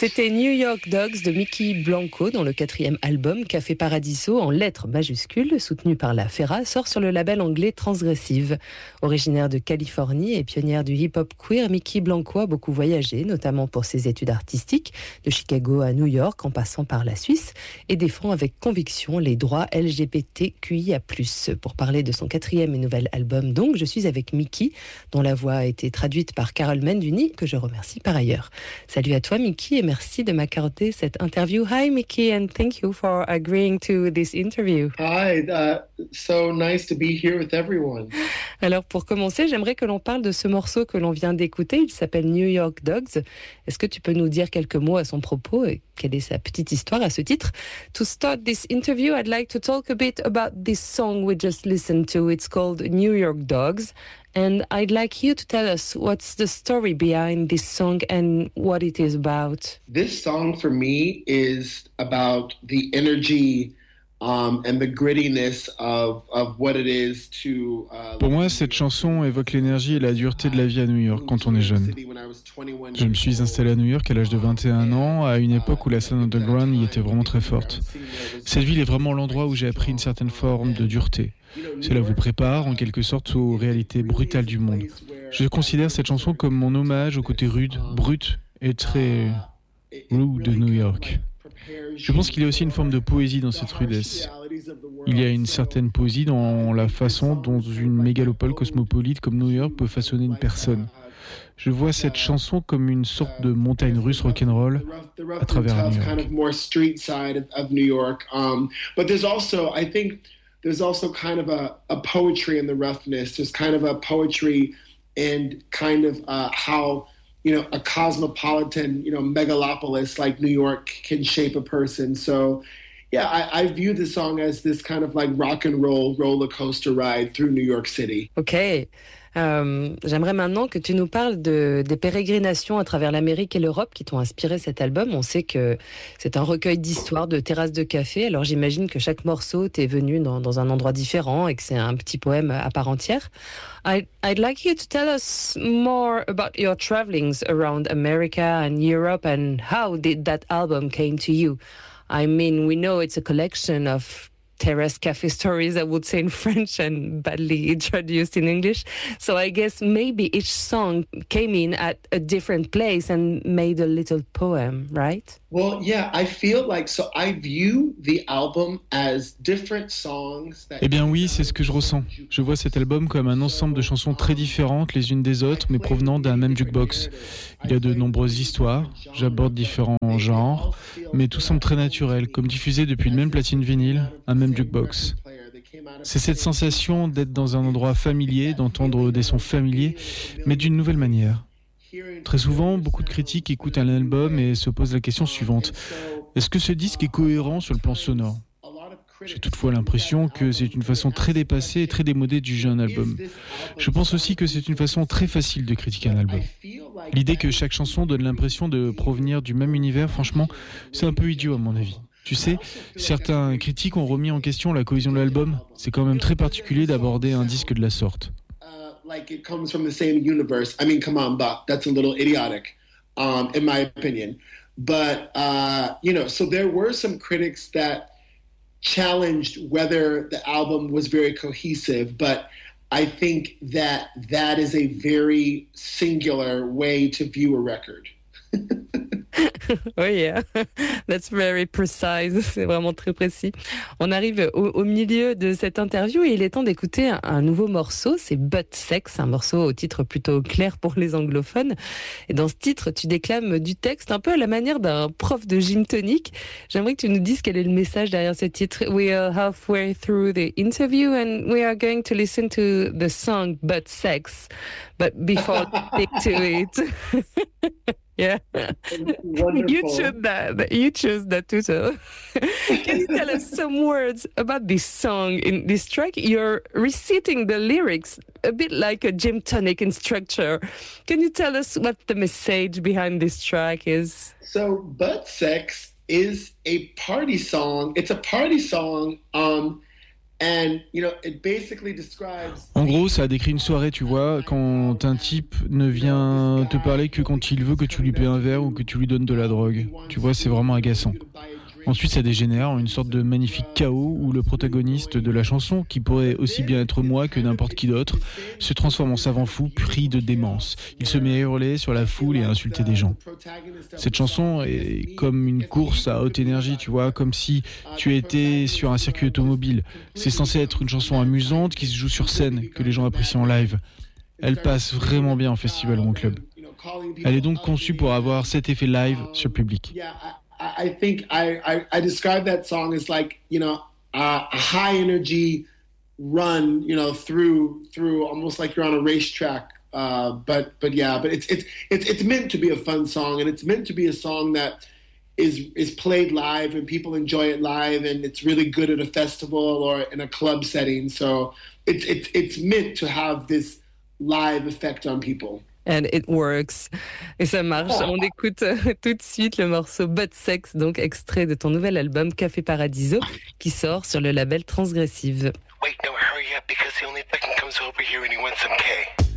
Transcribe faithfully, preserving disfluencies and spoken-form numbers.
C'était New York Dogs de Mickey Blanco, dont le quatrième album, Café Paradiso, en lettres majuscules, soutenu par la Fera, sort sur le label anglais Transgressive. Originaire de Californie et pionnière du hip-hop queer, Mickey Blanco a beaucoup voyagé, notamment pour ses études artistiques, de Chicago à New York, en passant par la Suisse, et défend avec conviction les droits L G B T Q I A plus. Pour parler de son quatrième et nouvel album, donc, je suis avec Mickey, dont la voix a été traduite par Carole Menduni, que je remercie par ailleurs. Salut à toi, Mickey, et merci de m'accorder cette interview. Hi, Mickey, and thank you for agreeing to this interview. Hi, uh, so nice to be here with everyone. Alors, pour commencer, j'aimerais que l'on parle de ce morceau que l'on vient d'écouter. Il s'appelle New York Dogs. Est-ce que tu peux nous dire quelques mots à son propos et quelle est sa petite histoire à ce titre? To start this interview, I'd like to talk a bit about this song we just listened to. It's called New York Dogs. And I'd like you to tell us what's the story behind this song and what it is about. This song for me is about the energy um, and the grittiness of, of what it is to... Uh, Pour moi, cette chanson évoque l'énergie et la dureté de la vie à New York quand on est jeune. Je me suis installé à New York à l'âge de vingt et un ans, à une époque où la scène underground y était vraiment très forte. Cette ville est vraiment l'endroit où j'ai appris une certaine forme de dureté. Cela vous prépare en quelque sorte aux réalités brutales du monde. Je considère cette chanson comme mon hommage au côté rude, brut et très rude de New York. Je pense qu'il y a aussi une forme de poésie dans cette rudesse. Il y a une certaine poésie dans la façon dont une mégalopole cosmopolite comme New York peut façonner une personne. Je vois cette chanson comme une sorte de montagne russe rock'n'roll à travers New York. There's also kind of a, a poetry in the roughness. There's kind of a poetry in kind of uh, how, you know, a cosmopolitan, you know, megalopolis like New York can shape a person. So, yeah, I, I view the song as this kind of like rock and roll roller coaster ride through New York City. Okay. Euh, j'aimerais maintenant que tu nous parles de, des pérégrinations à travers l'Amérique et l'Europe qui t'ont inspiré cet album. On sait que c'est un recueil d'histoires, de terrasses de café. Alors j'imagine que chaque morceau t'est venu dans, dans un endroit différent et que c'est un petit poème à part entière. I'd, I'd like you to tell us more about your travelings around America and Europe and how did that album came to you. I mean, we know it's a collection of terrace cafe stories, I would say in French and badly introduced in English. So I guess maybe each song came in at a different place and made a little poem, right? Well, yeah, I feel like, so I view the album as different songs that... Eh bien oui, c'est ce que je ressens. Je vois cet album comme un ensemble de chansons très différentes les unes des autres, mais provenant d'un même jukebox. Il y a de nombreuses histoires, j'aborde différents genres, mais tout semble très naturel, comme diffusé depuis une même platine vinyle, un même jukebox. C'est cette sensation d'être dans un endroit familier, d'entendre des sons familiers, mais d'une nouvelle manière. Très souvent, beaucoup de critiques écoutent un album et se posent la question suivante. Est-ce que ce disque est cohérent sur le plan sonore ? J'ai toutefois l'impression que c'est une façon très dépassée et très démodée de juger un album. Je pense aussi que c'est une façon très facile de critiquer un album. L'idée que chaque chanson donne l'impression de provenir du même univers, franchement, c'est un peu idiot à mon avis. Tu sais, certains critiques ont remis en question la cohésion de l'album. C'est quand même très particulier d'aborder un disque de la sorte. Like it comes from the same universe. I mean, come on, Buck, that's a little idiotic, um, in my opinion. But, uh, you know, so there were some critics that challenged whether the album was very cohesive, but I think that that is a very singular way to view a record. Oh yeah, that's very precise, c'est vraiment très précis. On arrive au, au milieu de cette interview et il est temps d'écouter un, un nouveau morceau, c'est Butt Sex, un morceau au titre plutôt clair pour les anglophones. Et dans ce titre, tu déclames du texte un peu à la manière d'un prof de gym tonic. J'aimerais que tu nous dises quel est le message derrière ce titre. We are halfway through the interview and we are going to listen to the song Butt Sex. But before we stick to it... Yeah, you chose that. You chose that too. So, can you tell us some words about this song in this track? You're reciting the lyrics a bit like a gym tonic instructor. Can you tell us what the message behind this track is? So, Butt Sex is a party song. It's a party song, um, En gros, ça a décrit une soirée, tu vois, quand un type ne vient te parler que quand il veut que tu lui paies un verre ou que tu lui donnes de la drogue. Tu vois, c'est vraiment agaçant. Ensuite, ça dégénère en une sorte de magnifique chaos où le protagoniste de la chanson, qui pourrait aussi bien être moi que n'importe qui d'autre, se transforme en savant fou pris de démence. Il se met à hurler sur la foule et à insulter des gens. Cette chanson est comme une course à haute énergie, tu vois, comme si tu étais sur un circuit automobile. C'est censé être une chanson amusante qui se joue sur scène, que les gens apprécient en live. Elle passe vraiment bien en festival ou en club. Elle est donc conçue pour avoir cet effet live sur le public. I think I, I, I describe that song as like, you know, a, a high energy run, you know, through through almost like you're on a racetrack. Uh, but but yeah, but it's it's it's it's meant to be a fun song, and it's meant to be a song that is is played live and people enjoy it live, and it's really good at a festival or in a club setting. So it's it's it's meant to have this live effect on people. And it works. Et ça marche. On écoute tout de suite le morceau Butt Sex, donc extrait de ton nouvel album Café Paradiso, qui sort sur le label Transgressive. Wait, no, hurry up, because the only fucking comes over here when he wants some K.